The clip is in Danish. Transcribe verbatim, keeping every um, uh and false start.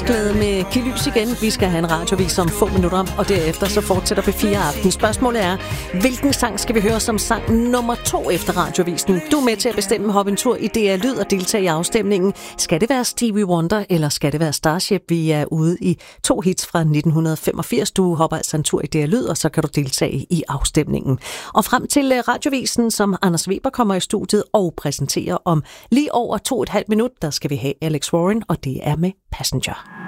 Håndklæde med Kilys igen. Vi skal have en radiovis om få minutter, og derefter så fortsætter P fire Aften. Spørgsmålet er, hvilken sang skal vi høre som sang nummer to efter radiovisen? Du er med til at bestemme. Hop en tur i D R Lyd og deltage i afstemningen. Skal det være Stevie Wonder, eller skal det være Starship? Vi er ude i to hits fra nitten femogfirs. Du hopper altså en tur i D R Lyd, og så kan du deltage i afstemningen. Og frem til radiovisen, som Anders Weber kommer i studiet og præsenterer om lige over to og et halvt minut, der skal vi have Alex Warren, og det er med Passenger.